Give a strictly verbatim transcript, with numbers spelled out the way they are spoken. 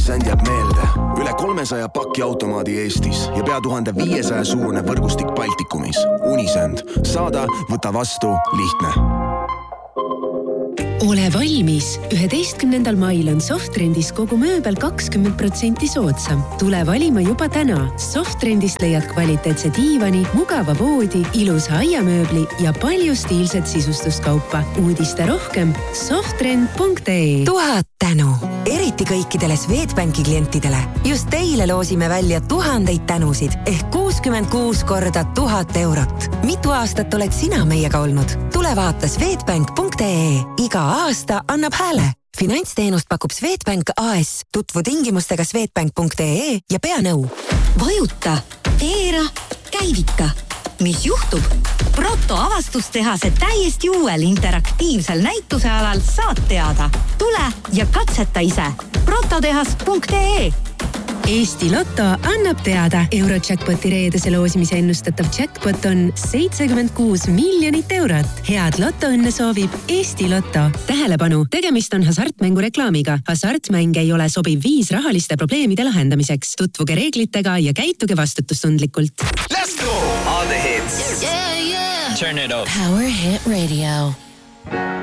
Unisend jääb meelde. Üle kolmesaja paki automaadi Eestis ja pea tuhande viiesaja suurune võrgustik Baltikumis. Unisend. Saada, võta vastu, lihtne. Ole valmis! üheteistkümnendal mail on Softrendis kogu mööbel kakskümmend protsenti soodsam. Tule valima juba täna. Softrendist leiad kvaliteetse diivani, mugava voodi, ilusa aiamööbli ja palju stiilset sisustuskaupa. Uudiste rohkem softrend punkt ee. Tuhat tänu! Eriti kõikidele Swedbanki klientidele. Just teile loosime välja tuhandeid tänusid ehk kuuskümmend kuus korda tuhat eurot. Mitu aastat oled sina meiega olnud? Tule vaata swedbank punkt ee. Iga aasta annab hääle. Finantsteenust pakub Swedbank A S. Tutvu tingimustega swedbank punkt ee ja pea nõu. Vajuta, keera, käivita. Mis juhtub? Proto avastustehase täiesti uuel interaktiivsel näitusealal saad teada. Tule ja katseta ise. prototehas punkt ee. Eesti Lotto annab teada. Eurojackpoti reedese loosimise ennustatav jackpot on seitsekümmend kuus miljonit eurot. Head Lotto-õnne soovib Eesti Lotto. Tähelepanu, tegemist on hasartmängu reklaamiga. Hasartmäng ei ole sobiv viis rahaliste probleemide lahendamiseks. Tutvuge reeglitega ja käituge vastutustundlikult. Let's go! All the hits. Yeah, yeah. Turn it up. Power Hit Radio.